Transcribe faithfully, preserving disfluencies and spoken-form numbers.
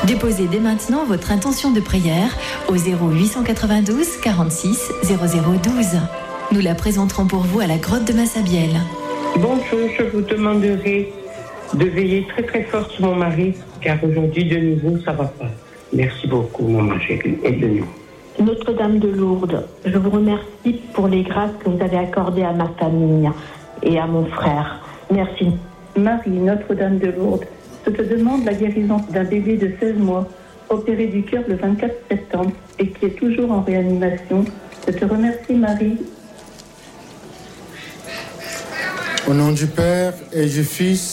Déposez dès maintenant votre intention de prière au zéro huit cent quatre-vingt-douze quarante-six zéro zéro douze. Nous la présenterons pour vous à la grotte de Massabielle. Bonjour, je vous demanderai de veiller très très fort sur mon mari, car aujourd'hui de nouveau ça va pas. Merci beaucoup, maman chérie, aide-nous. Notre-Dame de Lourdes, je vous remercie pour les grâces que vous avez accordées à ma famille et à mon frère. Merci. Marie, Notre-Dame de Lourdes, je te demande la guérison d'un bébé de seize mois, opéré du cœur le vingt-quatre septembre et qui est toujours en réanimation. Je te remercie, Marie. Au nom du Père et du Fils